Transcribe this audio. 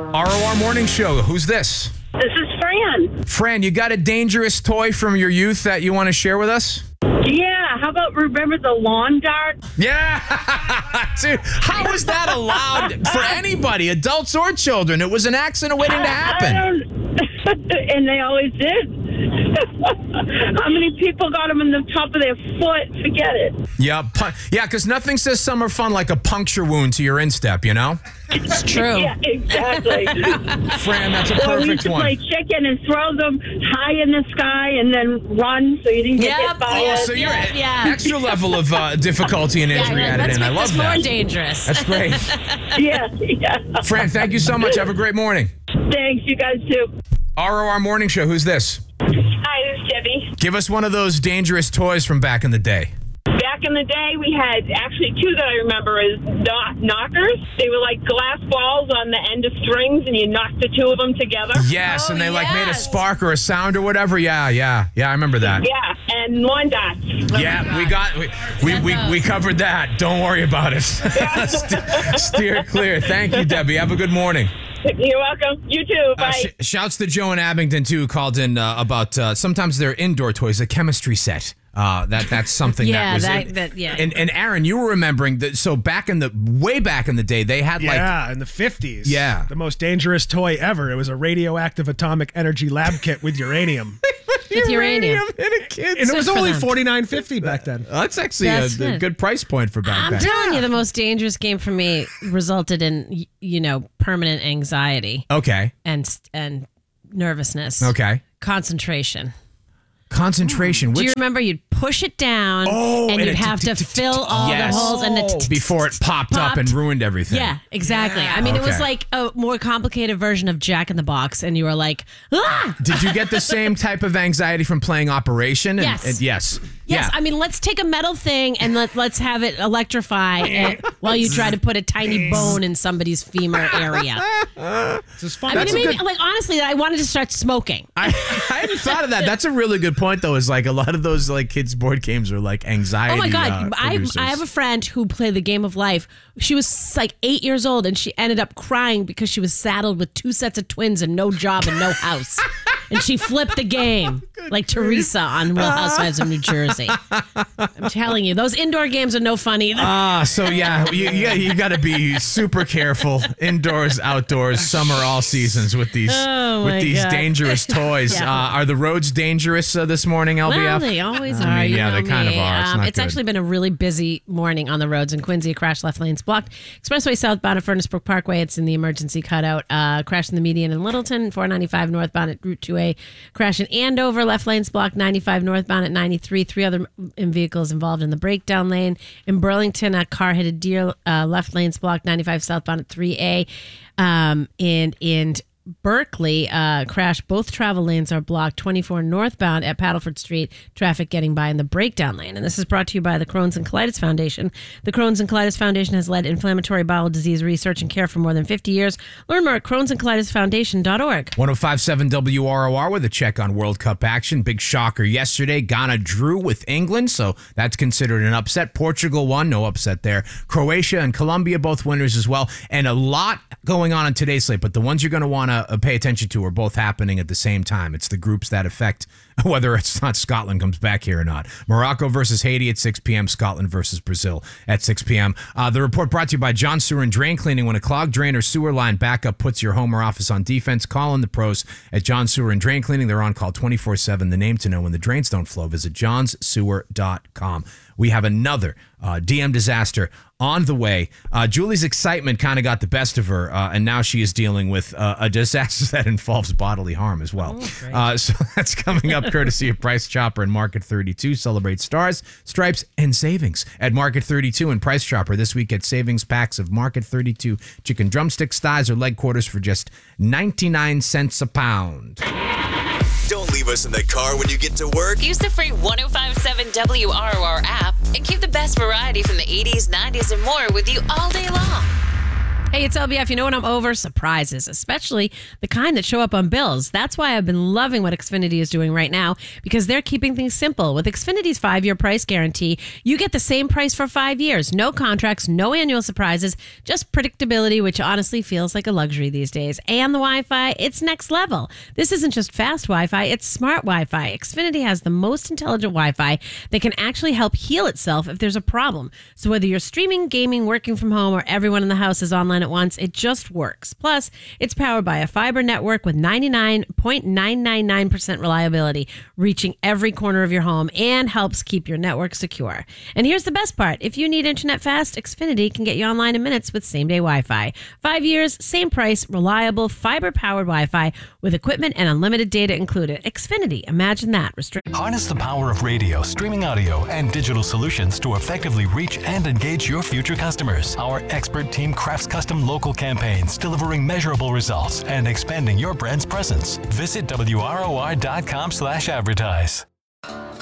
ROR Morning Show. Who's this? This is Fran. Fran, you got a dangerous toy from your youth that you want to share with us? Yeah, how about remember the lawn dart? Yeah. Dude, how is that allowed for anybody, adults or children? It was an accident waiting to happen. And they always did. How many people got them in the top of their foot? Forget it. Yeah, because nothing says summer fun like a puncture wound to your instep, you know? It's true. Yeah, exactly. Fran, that's a Or we used perfect to one. play chicken and throw them high in the sky and then run so you didn't get hit by Oh, it. so you're Yeah. extra level of difficulty and injury added let's in. I make love this that. more dangerous. That's great. Yeah. Fran, thank you so much. Have a great morning. Thanks, you guys too. ROR Morning Show. Who's this? Hi, this is Debbie. Give us one of those dangerous toys from back in the day. Back in the day, we had actually two that I remember as knockers. They were like glass balls on the end of strings, and you knocked the two of them together. Yes, Oh, and they like made a yes. spark or a sound or whatever. Yeah, I remember that. Yeah, and lawn darts. We covered that. Don't worry about it. Steer clear. Thank you, Debbie. Have a good morning. You're welcome. You too. Bye. Shouts to Joe in Abington too, who called in about sometimes they're indoor toys, a chemistry set. That's something Yeah, that was that- yeah. And Aaron, you were remembering that. So way back in the day, they had Yeah, in the 50s. Yeah. The most dangerous toy ever. It was a radioactive atomic energy lab kit with uranium. With uranium. in a kid's. And it was Good for only them. $49.50 back then. That's actually That's a good. good price point for back I'm then. telling you, the most dangerous game for me resulted in, permanent anxiety Okay. and nervousness. Okay. Concentration. Concentration. Do you Which remember you'd push it down Oh, and and you'd it have to fill all yes. the holes and before it popped up and ruined everything. Yeah, exactly. I mean, it was Okay. like a more complicated version of Jack in the Box, and you were like, ah! Did you get the same type of anxiety from playing Operation? Yes. Yes. Yes, Yeah. I mean, let's take a metal thing and let's have it electrify while you try to put a tiny bone in somebody's femur area. This is fun. I mean, That's it a made me, good- like, honestly, I wanted to start smoking. I hadn't thought of that. That's a really good point, though. Is like a lot of those like kids board games are like anxiety. Oh my God. producers. I have a friend who played the game of life. She was like 8 years old and she ended up crying because she was saddled with 2 sets of twins and no job and no house. And she flipped the game like Teresa on Real Housewives of New Jersey. I'm telling you, those indoor games are no fun either. So yeah, you got to be super careful indoors, outdoors, summer, all seasons with these Oh, my God. dangerous toys. Yeah. Are the roads dangerous this morning, LBF? Well, they always are. I mean, you yeah, know they kind of me. are. It's not It's good. actually been a really busy morning on the roads. In Quincy, a crash, left lanes blocked. Expressway southbound at Furnace Brook Parkway, it's in the emergency cutout. Crash in the median in Littleton, 495 northbound at Route 2A. Crash in Andover, left lanes blocked, 95 northbound at 93. 3 other vehicles involved in the breakdown lane. In Burlington, a car hit a deer, left lanes blocked, 95 southbound at 3A. And in Berkeley, crash. Both travel lanes are blocked. 24 northbound at Paddleford Street. Traffic getting by in the breakdown lane. And this is brought to you by the Crohn's and Colitis Foundation. The Crohn's and Colitis Foundation has led inflammatory bowel disease research and care for more than 50 years. Learn more at crohnsandcolitisfoundation.org. 105.7 WROR with a check on World Cup action. Big shocker yesterday. Ghana drew with England, so that's considered an upset. Portugal won, no upset there. Croatia and Colombia both winners as well. And a lot going on today's slate, but the ones you're going to want to pay attention to are both happening at the same time. It's the groups that affect whether it's not Scotland comes back here or not. Morocco versus Haiti at 6 p.m. Scotland versus Brazil at 6 p.m. The report brought to you by John Sewer and Drain Cleaning. When a clogged drain or sewer line backup puts your home or office on defense, call in the pros at John Sewer and Drain Cleaning. They're on call 24/7. The name to know when the drains don't flow. Visit johnsewer.com. We have another DM disaster on the way. Julie's excitement kind of got the best of her, and now she is dealing with a disaster that involves bodily harm as well. So that's coming up courtesy of Price Chopper and Market 32. Celebrate stars, stripes, and savings at Market 32 and Price Chopper. This week get savings packs of Market 32 chicken drumsticks, thighs, or leg quarters for just 99 cents a pound. Don't leave us in the car when you get to work. Use the free 105.7 WROR app and keep the best variety from the 80s, 90s, and more with you all day long. Hey, it's LBF. You know what I'm over? Surprises, especially the kind that show up on bills. That's why I've been loving what Xfinity is doing right now, because they're keeping things simple. With Xfinity's 5-year price guarantee, you get the same price for 5 years. No contracts, no annual surprises, just predictability, which honestly feels like a luxury these days. And the Wi-Fi, it's next level. This isn't just fast Wi-Fi, it's smart Wi-Fi. Xfinity has the most intelligent Wi-Fi that can actually help heal itself if there's a problem. So whether you're streaming, gaming, working from home, or everyone in the house is online at once, it just works. Plus, it's powered by a fiber network with 99.999% reliability, reaching every corner of your home and helps keep your network secure. And here's the best part. If you need internet fast, Xfinity can get you online in minutes with same-day Wi-Fi. 5 years, same price, reliable, fiber-powered Wi-Fi with equipment and unlimited data included. Xfinity, imagine that. Harness the power of radio, streaming audio, and digital solutions to effectively reach and engage your future customers. Our expert team crafts custom local campaigns, delivering measurable results and expanding your brand's presence. Visit WROI.com/advertise.